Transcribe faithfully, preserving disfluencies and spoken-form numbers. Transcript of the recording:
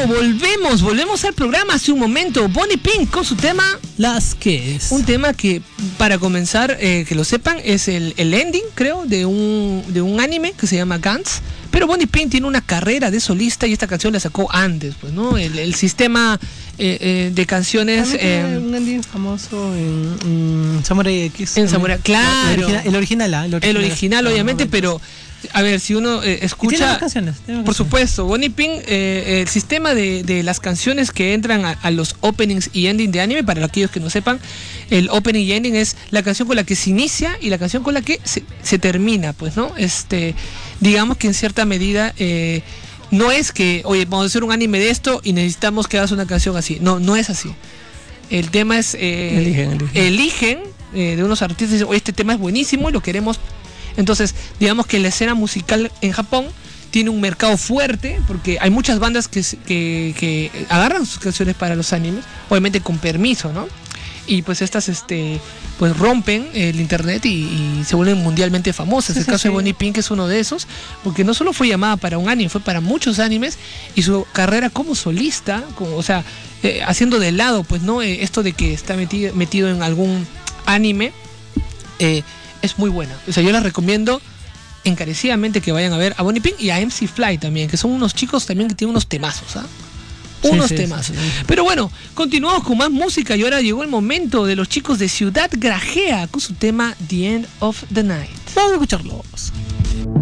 volvemos, volvemos al programa hace un momento. Bonnie Pink con su tema Las que es. Un tema que, para comenzar, eh, que lo sepan, es el, el ending, creo, de un, de un anime que se llama Gantz. Pero Bonnie Pink tiene una carrera de solista y esta canción la sacó antes, pues, ¿no? El, el sistema eh, eh, de canciones. Eh, eh, un ending famoso en, en Samurai X. En Samurai, claro. El original, el original, ¿ah? el original, el original, obviamente, pero. A ver, si uno eh, escucha... Tiene más canciones, tiene más por canciones. supuesto, Bonnie Pink, eh, el sistema de, de las canciones que entran a, a los openings y ending de anime, para aquellos que no sepan, el opening y ending es la canción con la que se inicia y la canción con la que se, se termina, pues, ¿no? Este, digamos que en cierta medida eh, no es que, oye, vamos a hacer un anime de esto y necesitamos que hagas una canción así. No, no es así. El tema es... Eh, eligen, eligen. Eligen eh, de unos artistas y dicen, oye, este tema es buenísimo y lo queremos... Entonces, digamos que la escena musical en Japón tiene un mercado fuerte, porque hay muchas bandas que, que, que agarran sus canciones para los animes, obviamente con permiso, ¿no? Y pues estas este pues rompen el internet y, y se vuelven mundialmente famosas. Sí, el sí, caso sí. de Bonnie Pink es uno de esos, porque no solo fue llamada para un anime, fue para muchos animes, y su carrera como solista, como, o sea, eh, haciendo de lado, pues, ¿no? Eh, esto de que está metido, metido en algún anime, eh, es muy buena. O sea, yo la recomiendo encarecidamente que vayan a ver a Bonnie Pink y a M C Fly también, que son unos chicos también que tienen unos temazos, ¿ah? Unos sí, sí, temazos. sí, sí. Pero bueno, continuamos con más música y ahora llegó el momento de los chicos de Ciudad Grajea con su tema The End of the Night. Vamos a escucharlos.